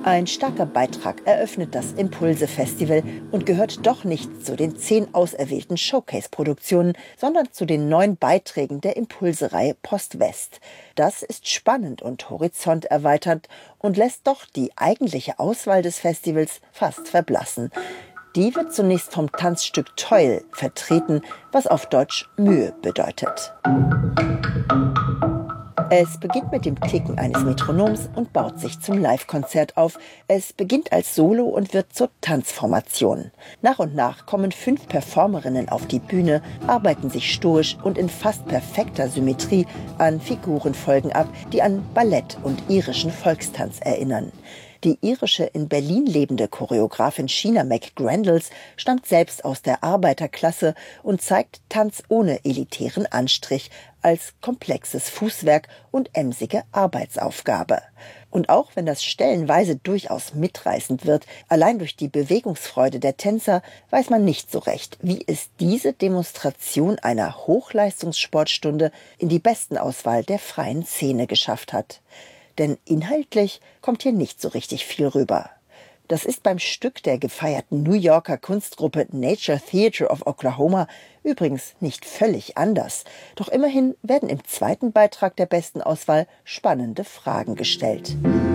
Ein starker Beitrag eröffnet das Impulse-Festival und gehört doch nicht zu den 10 auserwählten Showcase-Produktionen, sondern zu den 9 Beiträgen der Impulse-Reihe Post-West. Das ist spannend und horizonterweiternd und lässt doch die eigentliche Auswahl des Festivals fast verblassen. Die wird zunächst vom Tanzstück Toil vertreten, was auf Deutsch Mühe bedeutet. Es beginnt mit dem Ticken eines Metronoms und baut sich zum Live-Konzert auf. Es beginnt als Solo und wird zur Tanzformation. Nach und nach kommen 5 Performerinnen auf die Bühne, arbeiten sich stoisch und in fast perfekter Symmetrie an Figurenfolgen ab, die an Ballett und irischen Volkstanz erinnern. Die irische, in Berlin lebende Choreografin Sheena McGrandles stammt selbst aus der Arbeiterklasse und zeigt Tanz ohne elitären Anstrich, als komplexes Fußwerk und emsige Arbeitsaufgabe. Und auch wenn das stellenweise durchaus mitreißend wird, allein durch die Bewegungsfreude der Tänzer, weiß man nicht so recht, wie es diese Demonstration einer Hochleistungssportstunde in die Bestenauswahl der freien Szene geschafft hat. Denn inhaltlich kommt hier nicht so richtig viel rüber. Das ist beim Stück der gefeierten New Yorker Kunstgruppe Nature Theatre of Oklahoma übrigens nicht völlig anders. Doch immerhin werden im zweiten Beitrag der Bestenauswahl spannende Fragen gestellt.